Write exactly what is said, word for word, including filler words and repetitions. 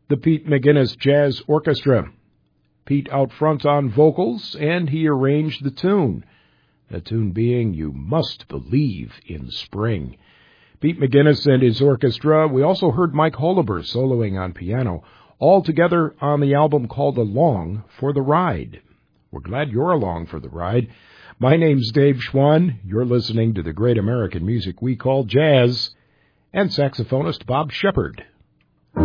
the Pete McGinnis Jazz Orchestra. Pete out front on vocals, and he arranged the tune. The tune being You Must Believe in Spring. Pete McGinnis and his orchestra. We also heard Mike Holober soloing on piano, all together on the album called Along for the Ride. We're glad you're along for the ride. My name's Dave Schwann. You're listening to the great American music we call jazz, and saxophonist Bob Shepard.